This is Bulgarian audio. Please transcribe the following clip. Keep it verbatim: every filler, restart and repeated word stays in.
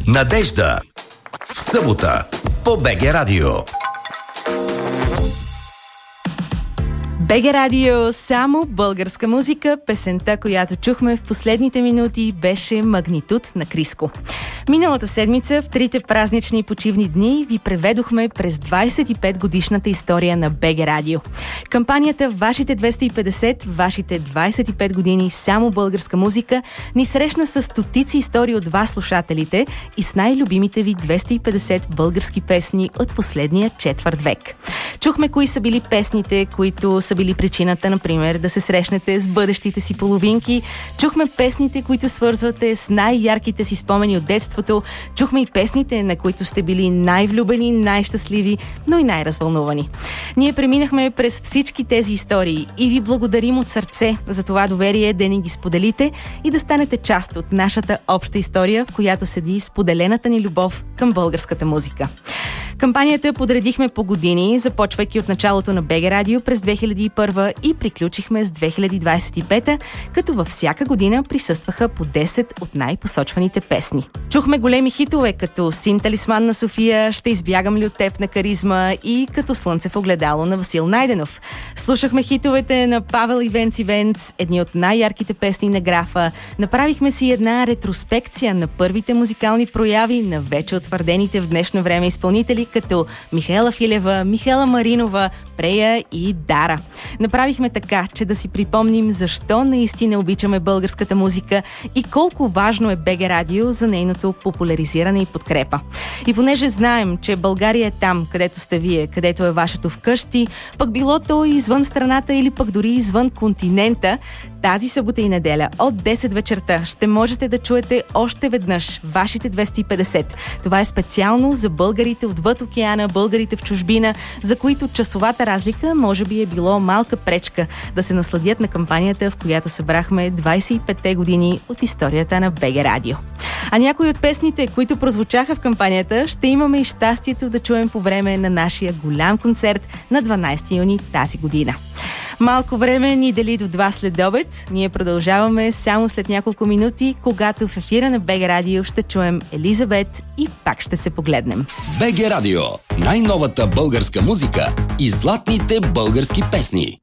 Надежда. В събота по БГ Радио. БГ Радио, само българска музика. Песента, която чухме в последните минути, беше Магнитуд на Криско. Миналата седмица, в трите празнични почивни дни, ви преведохме през двайсет и пет годишната история на БГ Радио. Кампанията Вашите двеста и петдесет, Вашите двайсет и пет години само българска музика ни срещна с стотици истории от вас, слушателите, и с най-любимите ви двеста и петдесет български песни от последния четвърт век. Чухме кои са били песните, които са били причината, например, да се срещнете с бъдещите си половинки. Чухме песните, които свързвате с най-ярките си спомени от детството. Чухме и песните, на които сте били най-влюбени, най-щастливи, но и най-развълнувани. Ние преминахме през всички тези истории и ви благодарим от сърце за това доверие да ни ги споделите и да станете част от нашата обща история, в която седи споделената ни любов към българската музика. Кампанията подредихме по години, започвайки от началото на БГ Радио през две хиляди и първа и приключихме с две хиляди двайсет и пета, като във всяка година присъстваха по десет от най-посочваните песни. Чухме големи хитове, като Син талисман на София, Ще избягам ли от теб на Каризма и Като слънце в огледало на Васил Найденов. Слушахме хитовете на Павел Ивенц Ивенц, едни от най-ярките песни на графа. Направихме си една ретроспекция на първите музикални прояви на вече утвърдените в днешно време изпълнители, като Михаела Филева, Михаела Маринова, Прея и Дара. Направихме така, че да си припомним защо наистина обичаме българската музика и колко важно е БГ Радио за нейното популяризиране и подкрепа. И понеже знаем, че България е там, където сте вие, където е вашето вкъщи, пък било то и извън страната или пък дори извън континента, тази събота и неделя от десет вечерта ще можете да чуете още веднъж Вашите двеста и петдесет. Това е специално за българите отвъд океана, българите в чужбина, за които часовата разлика може би е било малка пречка да се насладят на кампанията, в която събрахме двайсет и петте години от историята на БГ Радио. А някои от песните, които прозвучаха в кампанията, ще имаме и щастието да чуем по време на нашия голям концерт на дванайсети юни тази година. Малко време ни дели до два следобед. Ние продължаваме само след няколко минути, когато в ефира на БГ Радио ще чуем Елизабет и пак ще се погледнем. БГ Радио. Най-новата българска музика и златните български песни.